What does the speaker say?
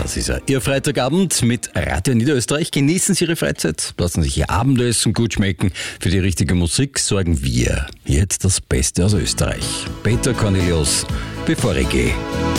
Das ist er. Ihr Freitagabend mit Radio Niederösterreich. Genießen Sie Ihre Freizeit, lassen sich Ihr Abendessen gut schmecken. Für die richtige Musik sorgen wir. Jetzt das Beste aus Österreich. Peter Cornelius, bevor ich gehe.